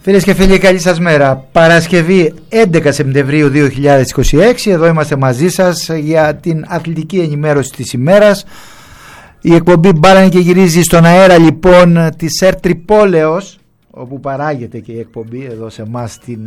Φίλες και φίλοι, καλή σας μέρα. Παρασκευή 11 Σεπτεμβρίου 2026. Εδώ είμαστε μαζί σας για την αθλητική ενημέρωση της ημέρας. Η εκπομπή μπάλανε και γυρίζει στον αέρα λοιπόν της ΕΡΤ Τρυπόλεως, όπου παράγεται και η εκπομπή εδώ σε εμάς στην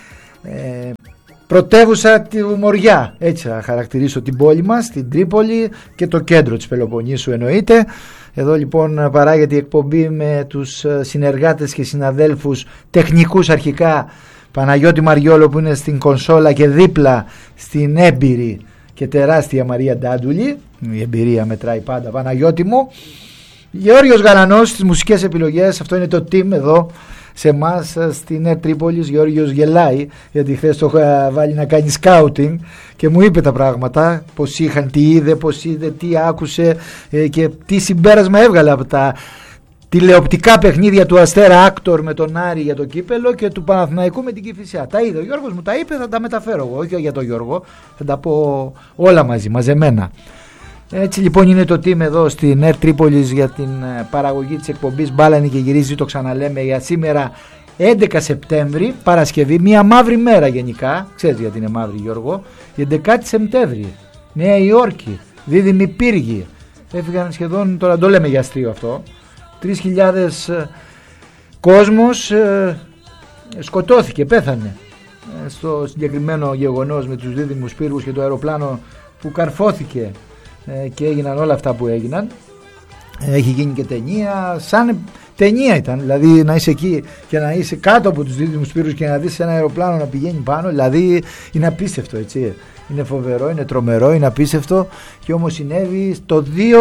πρωτεύουσα του Μοριά. Έτσι θα χαρακτηρίσω την πόλη μας, την Τρίπολη και το κέντρο της Πελοποννήσου εννοείται. Εδώ λοιπόν παράγεται η εκπομπή με τους συνεργάτες και συναδέλφους τεχνικούς αρχικά, Παναγιώτη Μαριόλο που είναι στην κονσόλα και δίπλα στην έμπειρη και τεράστια Μαρία Ντάντουλη. Η εμπειρία μετράει πάντα, Παναγιώτη μου. Γεώργιος Γαλανός στις μουσικές επιλογές. Αυτό είναι το team εδώ σε εμάς στην ΕΡΤ Τρίπολης. Γεώργιος γελάει γιατί χθες το είχα βάλει να κάνει σκάουτινγκ και μου είπε τα πράγματα, πως είχαν, τι είδε, πως είδε, τι άκουσε και τι συμπέρασμα έβγαλε από τα τηλεοπτικά παιχνίδια του Αστέρα Άκτορ με τον Άρη για το κύπελο και του Παναθηναϊκού με την Κηφισιά. Τα είδε ο Γιώργος, μου τα είπε, θα τα μεταφέρω εγώ, όχι για τον Γιώργο, θα τα πω όλα μαζί, μαζεμένα. Έτσι λοιπόν είναι το team εδώ στην ΕΡΤ Τρίπολης για την παραγωγή της εκπομπής Μπάλανε και γυρίζει, το ξαναλέμε, για σήμερα 11 Σεπτέμβρη, Παρασκευή, μια μαύρη μέρα γενικά. Ξέρεις γιατί είναι μαύρη, Γιώργο? Η 11η Σεπτέμβρη, Νέα Υόρκη, δίδυμη πύργη. Έφυγαν σχεδόν, τώρα το λέμε για αστείο αυτό, 3.000 κόσμος σκοτώθηκε, πέθανε στο συγκεκριμένο γεγονός με τους δίδυμους πύργους και το αεροπλάνο που καρφώθηκε και έγιναν όλα αυτά που έγιναν. Έχει γίνει και ταινία, σαν ταινία ήταν, δηλαδή να είσαι εκεί και να είσαι κάτω από τους δίδυμους πύρους και να δεις ένα αεροπλάνο να πηγαίνει πάνω, δηλαδή είναι απίστευτο, έτσι, είναι φοβερό, είναι τρομερό, είναι απίστευτο. Και όμως συνέβη το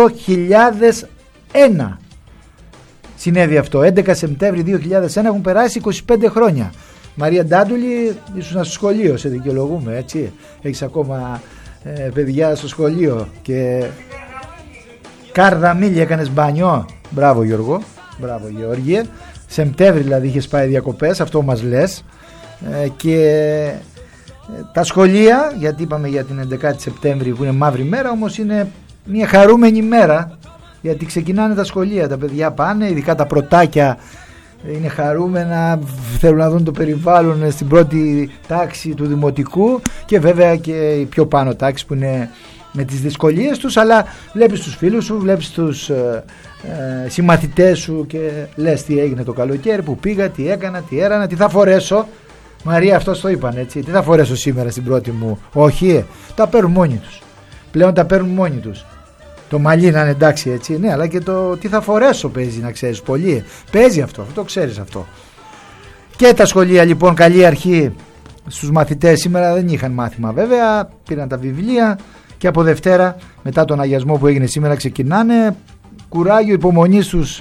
2001, συνέβη αυτό, 11 Σεπτέμβρη 2001, έχουν περάσει 25 χρόνια. Μαρία Ντάντουλη, ήσουν στο σχολείο, σε δικαιολογούμε, έτσι, έχεις ακόμα παιδιά στο σχολείο και Καρδαμίλη έκανες μπάνιο. Μπράβο Γιώργο, μπράβο Γεώργιε. Σεπτέμβρη δηλαδή είχες πάει διακοπές, αυτό μας λες. Και τα σχολεία, γιατί είπαμε για την 11η Σεπτέμβρη που είναι μαύρη μέρα, όμως είναι μια χαρούμενη μέρα γιατί ξεκινάνε τα σχολεία, τα παιδιά πάνε, ειδικά τα πρωτάκια είναι χαρούμενα, θέλουν να δουν το περιβάλλον στην πρώτη τάξη του δημοτικού και βέβαια και η πιο πάνω τάξη που είναι με τις δυσκολίες τους, αλλά βλέπεις τους φίλους σου, βλέπεις τους συμμαθητές σου και λες τι έγινε το καλοκαίρι, που πήγα, τι έκανα, τι έρανα, τι θα φορέσω. Μαρία, αυτό το είπαν, έτσι, τι θα φορέσω σήμερα στην πρώτη μου? Όχι, τα παίρνουν μόνοι τους, πλέον τα παίρνουν μόνοι τους. Το μαλλί να είναι εντάξει, έτσι, ναι, αλλά και το τι θα φορέσω παίζει, να ξέρεις, πολύ. Παίζει αυτό το ξέρεις αυτό. Και τα σχολεία λοιπόν, καλή αρχή στους μαθητές. Σήμερα δεν είχαν μάθημα βέβαια, πήραν τα βιβλία και από Δευτέρα, μετά τον αγιασμό που έγινε σήμερα, ξεκινάνε. Κουράγιο, υπομονή στους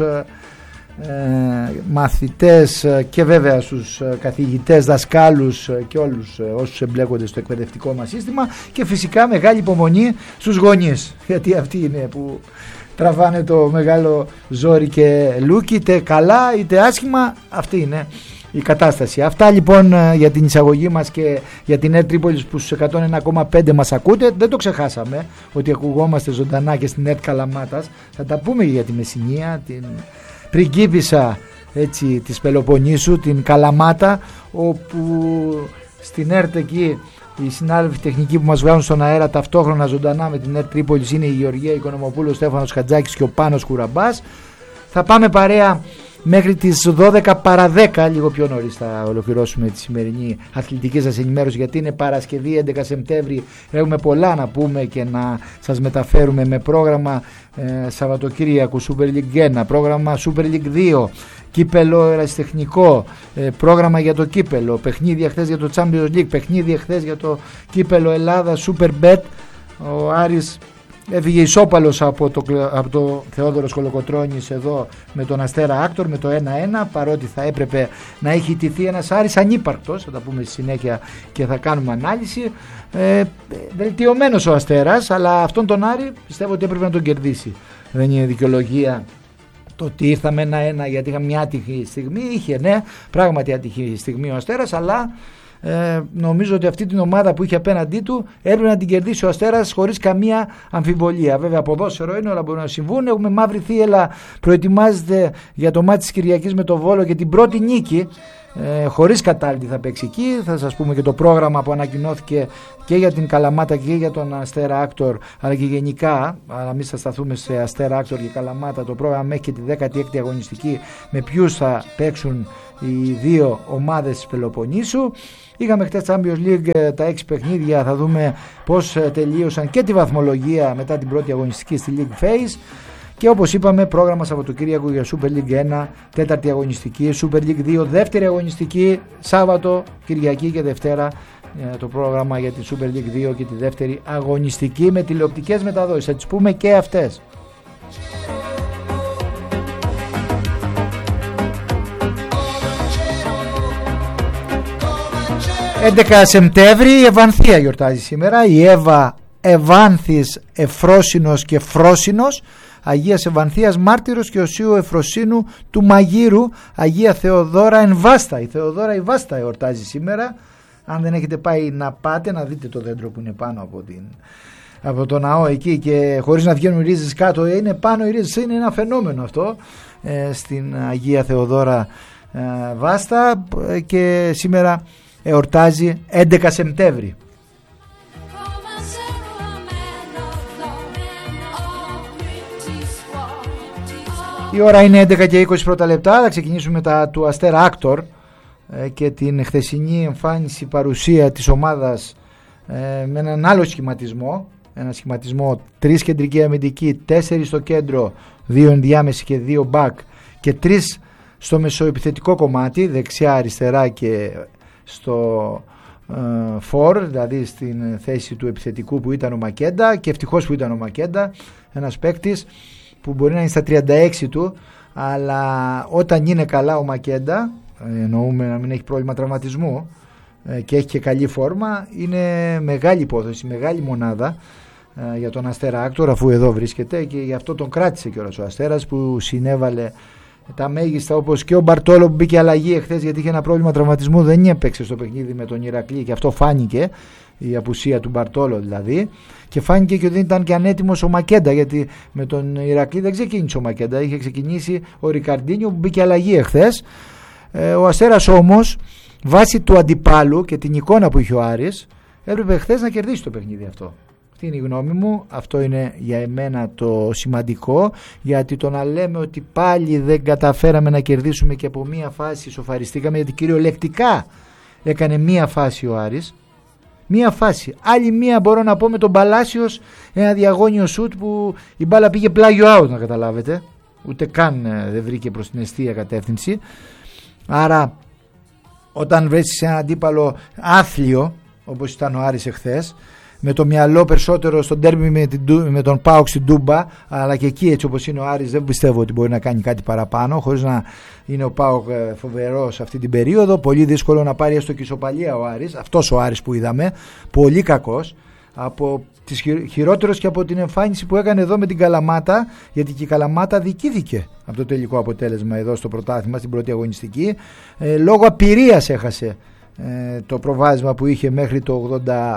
μαθητές και βέβαια στους καθηγητές, δασκάλους και όλους όσους εμπλέκονται στο εκπαιδευτικό μας σύστημα και φυσικά μεγάλη υπομονή στους γονείς, γιατί αυτοί είναι που τραβάνε το μεγάλο ζόρι και λούκι, είτε καλά είτε άσχημα, αυτή είναι η κατάσταση. Αυτά λοιπόν για την εισαγωγή μας και για την ΕΡΤ Τρίπολης που στους 101,5 μας ακούτε. Δεν το ξεχάσαμε ότι ακουγόμαστε ζωντανά και στην ΕΡΤ Καλαμάτας. Θα τα πούμε για τη Μεσσηνία, την πριγκίπισσα, έτσι, της Πελοποννήσου, την Καλαμάτα, όπου στην ΕΡΤ εκεί οι συνάδελφοι τεχνικοί που μας βγάζουν στον αέρα ταυτόχρονα ζωντανά με την ΕΡΤ Τρίπολης είναι η Γεωργία Οικονομοπούλου, ο Στέφανος Χατζάκης και ο Πάνος Κουραμπάς. Θα πάμε παρέα μέχρι τις 12 παρά 10, λίγο πιο νωρίς θα ολοκληρώσουμε τη σημερινή αθλητική σας ενημέρωση, γιατί είναι Παρασκευή 11 Σεπτέμβρη, έχουμε πολλά να πούμε και να σας μεταφέρουμε με πρόγραμμα Σαββατοκύριακου Super League 1, πρόγραμμα Super League 2, κύπελο ερασιτεχνικό, πρόγραμμα για το κύπελο, παιχνίδια χθες για το Champions League, παιχνίδια χθες για το κύπελο Ελλάδα Super Bet. Ο Άρης έφυγε ισόπαλος από το Θεόδωρο Κολοκοτρώνης εδώ με τον Αστέρα Άκτορ με το 1-1, παρότι θα έπρεπε να έχει τηθεί ένας Άρης ανύπαρκτος, θα τα πούμε στη συνέχεια και θα κάνουμε ανάλυση. Βελτιωμένος ο Αστέρας, αλλά αυτόν τον Άρη πιστεύω ότι έπρεπε να τον κερδίσει. Δεν είναι δικαιολογία το ότι ήρθαμε 1-1 γιατί είχαμε μια άτυχη στιγμή. Είχε, ναι, πράγματι άτυχη στιγμή ο Αστέρας, αλλά νομίζω ότι αυτή την ομάδα που είχε απέναντί του έπρεπε να την κερδίσει ο Αστέρας χωρίς καμία αμφιβολία. Βέβαια ποδόσφαιρο είναι, όλα μπορούν να συμβούν. Έχουμε μαύρη θύελα, προετοιμάζεται για το μάτι της Κυριακής με το Βόλο και την πρώτη νίκη χωρίς κατάλητη θα παίξει εκεί. Θα σας πούμε και το πρόγραμμα που ανακοινώθηκε και για την Καλαμάτα και για τον Αστέρα Άκτορ, αλλά και γενικά, αλλά μην θα σταθούμε σε Αστέρα Άκτορ και Καλαμάτα, το πρόγραμμα μέχρι και τη 16η αγωνιστική, με ποιους θα παίξουν οι δύο ομάδες της Πελοποννήσου. Είχαμε χτες Champions League τα 6 παιχνίδια, θα δούμε πώς τελείωσαν και τη βαθμολογία μετά την πρώτη αγωνιστική στη League Phase. Και όπως είπαμε, πρόγραμμα Σαββατοκύριακο για Super League 1, τέταρτη αγωνιστική, Super League 2, δεύτερη αγωνιστική, Σάββατο, Κυριακή και Δευτέρα, το πρόγραμμα για τη Super League 2 και τη δεύτερη αγωνιστική με τηλεοπτικές μεταδόσεις. Θα τις πούμε και αυτές. 11 Σεπτέμβρη η Ευανθία γιορτάζει σήμερα. Η Εύα, Ευάνθης, Εφρόσινος και Φρόσινος, Αγίας Ευανθίας Μάρτυρος και Οσίου Εφροσίνου του Μαγείρου, Αγία Θεοδόρα εν Βάστα. Η Θεοδόρα η Βάστα εορτάζει σήμερα. Αν δεν έχετε πάει να πάτε να δείτε το δέντρο που είναι πάνω από το ναό εκεί, και χωρίς να βγαίνουν οι ρίζες κάτω, είναι πάνω οι ρίζες, είναι ένα φαινόμενο αυτό στην Αγία Θεοδόρα Βάστα, και σήμερα εορτάζει 11 Σεπτέμβρη. Η ώρα είναι 11 και 20 πρώτα λεπτά. Θα ξεκινήσουμε τα του Αστέρα Άκτορ και την χθεσινή εμφάνιση, παρουσία της ομάδας με έναν άλλο σχηματισμό. Ένα σχηματισμό 3 κεντρικοί αμυντικοί, 4 στο κέντρο, 2 ενδιάμεση και 2 μπακ, και 3 στο μεσοεπιθετικό κομμάτι, δεξιά, αριστερά και στο φορ, δηλαδή στην θέση του επιθετικού που ήταν ο Μακέντα, και ευτυχώς που ήταν ο Μακέντα, ένας παίκτης που μπορεί να είναι στα 36 του, αλλά όταν είναι καλά ο Μακέντα, εννοούμε να μην έχει πρόβλημα τραυματισμού και έχει και καλή φόρμα, είναι μεγάλη υπόθεση, μεγάλη μονάδα για τον Αστέρα Άκτορ, αφού εδώ βρίσκεται, και γι' αυτό τον κράτησε κιόλας ο Αστέρας, που συνέβαλε τα μέγιστα, όπως και ο Μπαρτόλο που μπήκε αλλαγή εχθές γιατί είχε ένα πρόβλημα τραυματισμού, δεν έπαιξε στο παιχνίδι με τον Ηρακλή, και αυτό φάνηκε, η απουσία του Μπαρτόλο δηλαδή, και φάνηκε και ότι δεν ήταν και ανέτοιμος ο Μακέντα, γιατί με τον Ηρακλή δεν ξεκίνησε ο Μακέντα, είχε ξεκινήσει ο Ρικαρντίνιο που μπήκε αλλαγή εχθές. Ο Αστέρας όμως, βάσει του αντιπάλου και την εικόνα που είχε ο Άρης, έπρεπε χθες να κερδίσει το παιχνίδι αυτό. Αυτή είναι η γνώμη μου, αυτό είναι για εμένα το σημαντικό, γιατί το να λέμε ότι πάλι δεν καταφέραμε να κερδίσουμε και από μία φάση σοφαριστήκαμε, γιατί κυριολεκτικά έκανε μία φάση ο Άρης, μία φάση, άλλη μία μπορώ να πω με τον Παλάσιος, ένα διαγώνιο σουτ που η μπάλα πήγε πλάγιο out, να καταλάβετε, ούτε καν δεν βρήκε προς την εστία κατεύθυνση. Άρα όταν βρέσεις ένα αντίπαλο άθλιο όπως ήταν ο Άρης εχθές, με το μυαλό περισσότερο στον ντέρμπι με τον ΠΑΟΚ στην Τούμπα, αλλά και εκεί έτσι όπως είναι ο Άρης δεν πιστεύω ότι μπορεί να κάνει κάτι παραπάνω, χωρίς να είναι ο ΠΑΟΚ φοβερός αυτή την περίοδο. Πολύ δύσκολο να πάρει έστω και ισοπαλία ο Άρης, αυτός ο Άρης που είδαμε, πολύ κακός, από τις χειρότερος και από την εμφάνιση που έκανε εδώ με την Καλαμάτα, γιατί και η Καλαμάτα δικήθηκε από το τελικό αποτέλεσμα εδώ στο πρωτάθλημα στην πρώτη αγωνιστική, λόγω απειρίας έχασε το προβάδισμα που είχε μέχρι το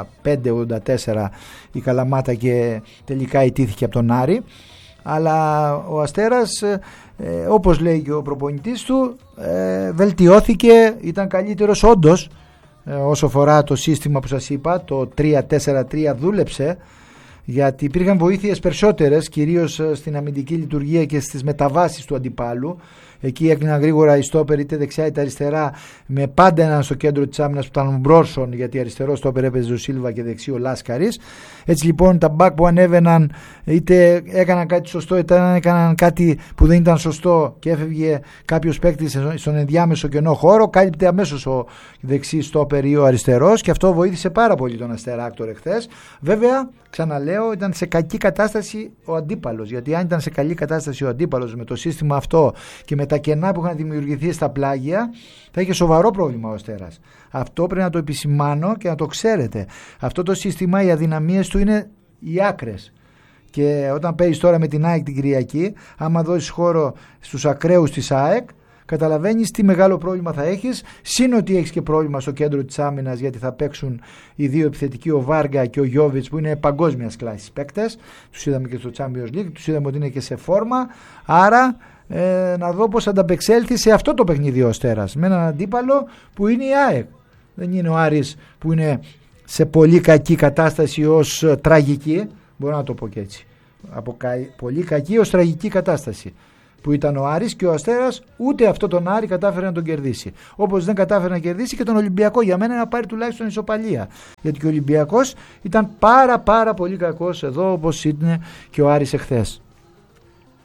85-84 η Καλαμάτα, και τελικά ιτήθηκε από τον Άρη. Αλλά ο Αστέρας, όπως λέει και ο προπονητής του, βελτιώθηκε, ήταν καλύτερος όντως όσο αφορά το σύστημα που σας είπα, το 3-4-3 δούλεψε, γιατί υπήρχαν βοήθειες περισσότερες, κυρίως στην αμυντική λειτουργία και στις μεταβάσεις του αντιπάλου. Εκεί έκλειναν γρήγορα οι στόπερ είτε δεξιά είτε αριστερά, με πάντα έναν στο κέντρο της άμυνας που ήταν ο Μπρόρσον, γιατί αριστερό στόπερ έπαιζε ο Σίλβα και δεξί ο Λάσκαρης. Έτσι λοιπόν τα μπακ που ανέβαιναν είτε έκαναν κάτι σωστό είτε έκαναν κάτι που δεν ήταν σωστό και έφευγε κάποιος παίκτης στον ενδιάμεσο κενό χώρο, κάλυπτε αμέσως ο δεξί στόπερ ή ο αριστερός, και αυτό βοήθησε πάρα πολύ τον Αστέρα Άκτορ εχθές. Βέβαια, ξαναλέω, ήταν σε κακή κατάσταση ο αντίπαλος, γιατί αν ήταν σε καλή κατάσταση ο αντίπαλος με το σύστημα αυτό και με τα κενά που είχαν δημιουργηθεί στα πλάγια, θα είχε σοβαρό πρόβλημα ο Αστέρας. Αυτό πρέπει να το επισημάνω και να το ξέρετε. Αυτό το σύστημα, οι αδυναμίες του είναι οι άκρες. Και όταν παίζεις τώρα με την ΑΕΚ την Κυριακή, άμα δώσεις χώρο στους ακραίους της ΑΕΚ, καταλαβαίνεις τι μεγάλο πρόβλημα θα έχεις. Συν ότι έχεις και πρόβλημα στο κέντρο της άμυνας, γιατί θα παίξουν οι δύο επιθετικοί, ο Βάργα και ο Γιόβιτς, που είναι παγκόσμιας κλάσης παίκτες. Τους είδαμε και στο Champions League, τους είδαμε ότι είναι και σε φόρμα. Άρα να δω πώς ανταπεξέλθει σε αυτό το παιχνίδι ο Αστέρας, με έναν αντίπαλο που είναι η ΑΕΚ. Δεν είναι ο Άρης που είναι σε πολύ κακή κατάσταση ως τραγική, μπορώ να το πω και έτσι, από πολύ κακή ως τραγική κατάσταση που ήταν ο Άρης, και ο Αστέρας ούτε αυτό τον Άρη κατάφερε να τον κερδίσει. Όπως δεν κατάφερε να κερδίσει και τον Ολυμπιακό, για μένα να πάρει τουλάχιστον ισοπαλία. Γιατί και ο Ολυμπιακός ήταν πάρα πολύ κακός εδώ, όπως είναι και ο Άρης εχθές.